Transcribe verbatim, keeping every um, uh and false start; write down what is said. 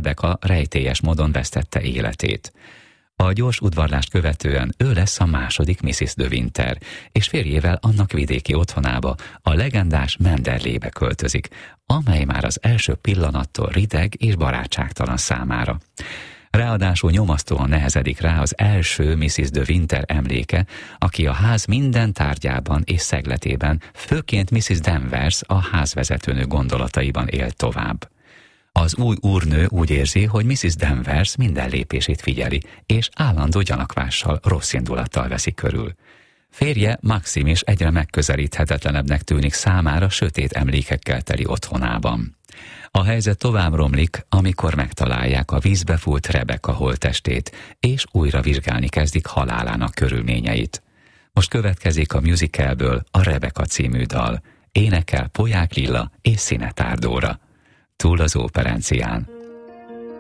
Rebecca rejtélyes módon vesztette életét. A gyors udvarlást követően ő lesz a második missziz de Winter, és férjével annak vidéki otthonába, a legendás Manderleybe költözik, amely már az első pillanattól rideg és barátságtalan számára. Ráadásul nyomasztóan nehezedik rá az első missziz de Winter emléke, aki a ház minden tárgyában és szegletében, főként missziz Danvers a házvezetőnő gondolataiban él tovább. Az új úrnő úgy érzi, hogy missziz Danvers minden lépését figyeli, és állandó gyanakvással, rossz indulattal veszi körül. Férje Maxim is egyre megközelíthetetlenebbnek tűnik számára sötét emlékekkel teli otthonában. A helyzet tovább romlik, amikor megtalálják a vízbe fúlt Rebecca holttestét, és újra vizsgálni kezdik halálának körülményeit. Most következik a musicalből a Rebecca című dal. Énekel Polyák Lilla és Szinetár Dóra. Túl az óperencián.